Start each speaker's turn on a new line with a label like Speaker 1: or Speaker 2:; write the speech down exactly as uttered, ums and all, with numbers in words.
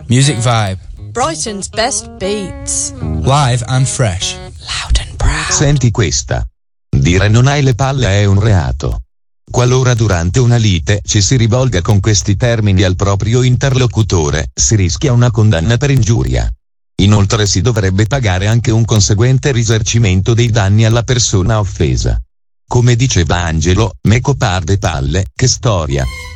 Speaker 1: Music Vibe.
Speaker 2: Brighton's best beats.
Speaker 1: Live and fresh.
Speaker 2: Loud and proud.
Speaker 3: Senti questa. Dire non hai le palle è un reato. Qualora durante una lite ci si rivolga con questi termini al proprio interlocutore, si rischia una condanna per ingiuria. Inoltre si dovrebbe pagare anche un conseguente risarcimento dei danni alla persona offesa. Come diceva Angelo, me coparde palle, che storia.